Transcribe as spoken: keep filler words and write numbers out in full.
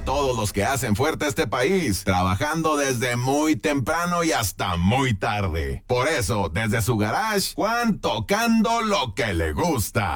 todos los que hacen fuerte este país, trabajando desde muy temprano y hasta muy tarde. Por eso, desde su garage, Juan tocando lo que le gusta.